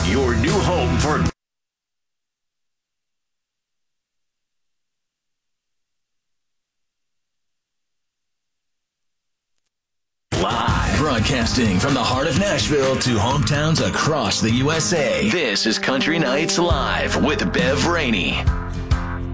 your new home for live. Broadcasting from the heart of Nashville to hometowns across the USA. This is Country Nights Live with Bev Rainey.